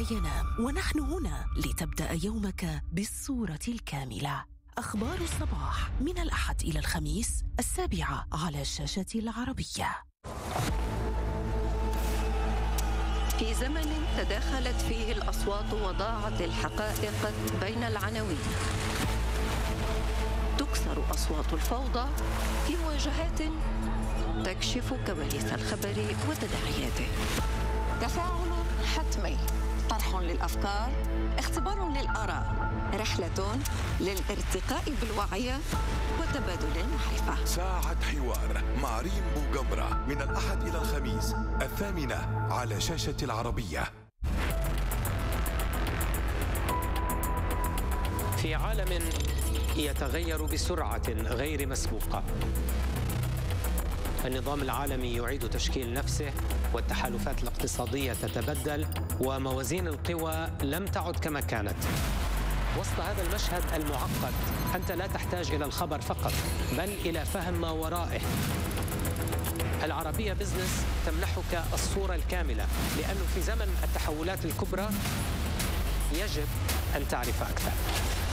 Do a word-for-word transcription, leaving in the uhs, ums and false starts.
ينام، ونحن هنا لتبدأ يومك بالصورة الكاملة. أخبار الصباح من الأحد إلى الخميس السابعة على شاشة العربية. في زمن تداخلت فيه الأصوات وضاعت الحقائق بين العناوين، تكسر أصوات الفوضى في مواجهات تكشف كواليس الخبر وتداعياته. تفاعل حتمي، طرح للأفكار، اختبار للآراء، رحلة للارتقاء بالوعي وتبادل المعرفة. ساعة حوار مع ريم بوغمرة من الأحد إلى الخميس الثامنة على شاشة العربية. في عالم يتغير بسرعة غير مسبوقة، النظام العالمي يعيد تشكيل نفسه، والتحالفات الاقتصادية تتبدل، وموازين القوى لم تعد كما كانت. وسط هذا المشهد المعقد أنت لا تحتاج إلى الخبر فقط، بل إلى فهم ما ورائه. العربية بزنس تمنحك الصورة الكاملة، لأنه في زمن التحولات الكبرى يجب أن تعرف أكثر.